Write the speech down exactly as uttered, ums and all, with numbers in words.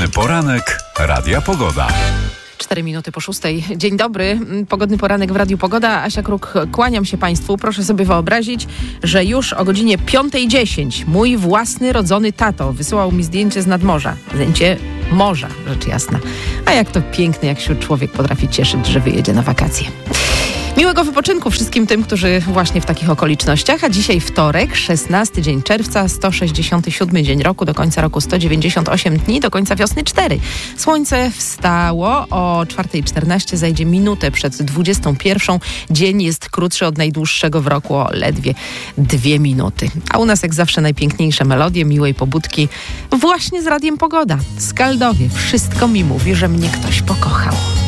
Pogodny poranek Radia Pogoda. Cztery minuty po szóstej. Dzień dobry. Pogodny poranek w Radiu Pogoda. Asia Kruk, kłaniam się Państwu. Proszę sobie wyobrazić, że już o godzinie piątej dziesięć mój własny rodzony tato wysyłał mi zdjęcie z nadmorza. Zdjęcie morza, rzecz jasna. A jak to piękny, jak się człowiek potrafi cieszyć, że wyjedzie na wakacje. Miłego wypoczynku wszystkim tym, którzy właśnie w takich okolicznościach. A dzisiaj wtorek, szesnasty dzień czerwca, sto sześćdziesiąty siódmy dzień roku, do końca roku sto dziewięćdziesiąt osiem dni, do końca wiosny cztery. Słońce wstało o czwartej czternaście, zajdzie minutę przed dwudziestą pierwszą. Dzień jest krótszy od najdłuższego w roku o ledwie dwie minuty. A u nas jak zawsze najpiękniejsze melodie miłej pobudki właśnie z Radiem Pogoda. Skaldowie, wszystko mi mówi, że mnie ktoś pokochał.